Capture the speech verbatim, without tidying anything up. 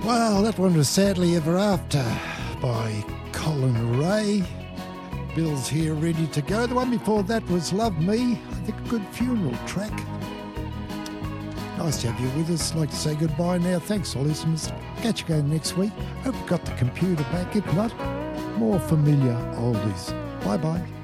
Well, that one was Sadly Ever After by Colin Ray. Bill's here ready to go. The one before that was Love Me. I think a good funeral track. Nice to have you with us. I'd like to say goodbye now. Thanks for listeners. Catch you again next week. Hope you got the computer back. If not, more familiar oldies. Bye-bye.